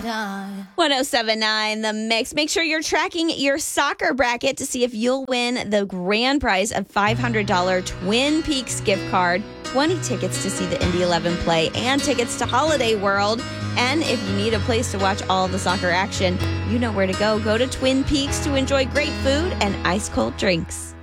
1079 The Mix. Make sure you're tracking your soccer bracket to see if you'll win the grand prize of $500 Twin Peaks gift card, 20 tickets to see the Indy 11 play, and tickets to Holiday World. And if you need a place to watch all the soccer action, you know where to go. Go to Twin Peaks to enjoy great food and ice-cold drinks.